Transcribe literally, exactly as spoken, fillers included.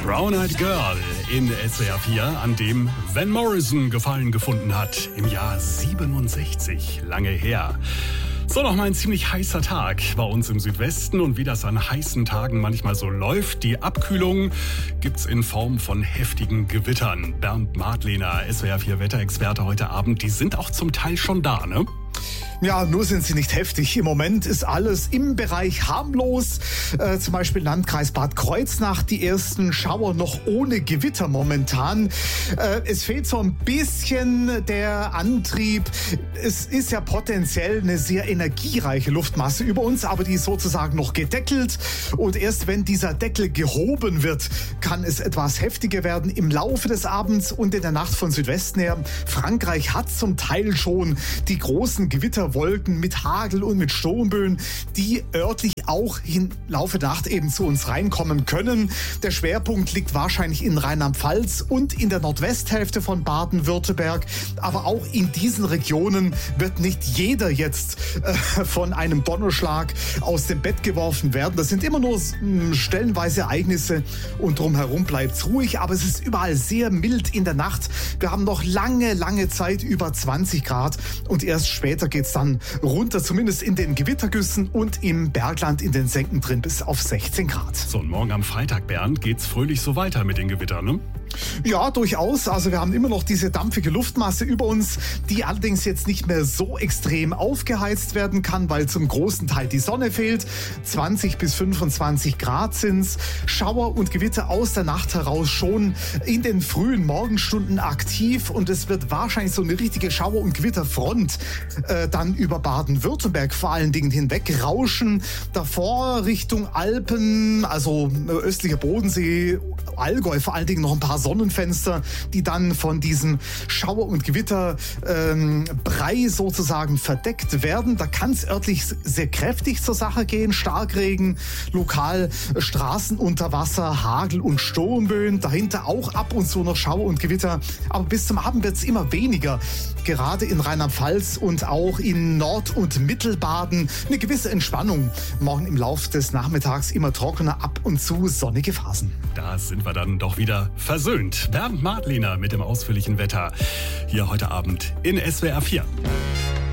Brown Eyed Girl in S W R vier, an dem Van Morrison Gefallen gefunden hat, im Jahr siebenundsechzig, lange her. So, noch mal ein ziemlich heißer Tag bei uns im Südwesten, und wie das an heißen Tagen manchmal so läuft, die Abkühlung gibt's in Form von heftigen Gewittern. Bernd Madlener, S W R vier Wetterexperte heute Abend, die sind auch zum Teil schon da, ne? Ja, nur sind sie nicht heftig. Im Moment ist alles im Bereich harmlos. Äh, zum Beispiel Landkreis Bad Kreuznach, die ersten Schauer noch ohne Gewitter momentan. Äh, es fehlt so ein bisschen der Antrieb. Es ist ja potenziell eine sehr energiereiche Luftmasse über uns, aber die ist sozusagen noch gedeckelt. Und erst wenn dieser Deckel gehoben wird, kann es etwas heftiger werden im Laufe des Abends und in der Nacht von Südwesten her. Frankreich hat zum Teil schon die großen Gewitterwolken mit Hagel und mit Sturmböen, die örtlich auch im Laufe der Nacht eben zu uns reinkommen können. Der Schwerpunkt liegt wahrscheinlich in Rheinland-Pfalz und in der Nordwesthälfte von Baden-Württemberg. Aber auch in diesen Regionen wird nicht jeder jetzt äh, von einem Donnerschlag aus dem Bett geworfen werden. Das sind immer nur äh, stellenweise Ereignisse und drumherum bleibt es ruhig. Aber es ist überall sehr mild in der Nacht. Wir haben noch lange, lange Zeit über zwanzig Grad und erst später geht es dann runter, zumindest in den Gewittergüssen und im Bergland in den Senken drin bis auf sechzehn Grad. So, und morgen am Freitag, Bernd, geht's fröhlich so weiter mit den Gewittern, ne? Ja, durchaus. Also wir haben immer noch diese dampfige Luftmasse über uns, die allerdings jetzt nicht mehr so extrem aufgeheizt werden kann, weil zum großen Teil die Sonne fehlt. zwanzig bis fünfundzwanzig Grad sind's. Schauer und Gewitter aus der Nacht heraus schon in den frühen Morgenstunden aktiv, und es wird wahrscheinlich so eine richtige Schauer- und Gewitterfront äh, dann über Baden-Württemberg vor allen Dingen hinweg rauschen. Davor Richtung Alpen, also östlicher Bodensee, Allgäu vor allen Dingen noch ein paar Sonnenfenster, die dann von diesem Schauer- und Gewitterbrei ähm, sozusagen verdeckt werden. Da kann es örtlich sehr kräftig zur Sache gehen. Starkregen, lokal Straßen unter Wasser, Hagel und Sturmböen. Dahinter auch ab und zu noch Schauer und Gewitter. Aber bis zum Abend wird es immer weniger. Gerade in Rheinland-Pfalz und auch in Nord- und Mittelbaden eine gewisse Entspannung. Morgen im Laufe des Nachmittags immer trockener, ab und zu sonnige Phasen. Da sind wir dann doch wieder versöhnt. Bernd Madlener mit dem ausführlichen Wetter hier heute Abend in S W R vier.